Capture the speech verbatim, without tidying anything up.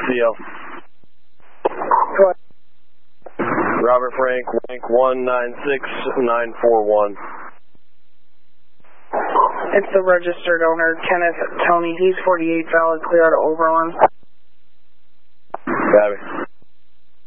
C L. Go ahead. Robert Frank, rank one nine six nine four one. It's the registered owner, Kenneth Tony. He's forty-eight, valid, clear out of Oberlin. Copy.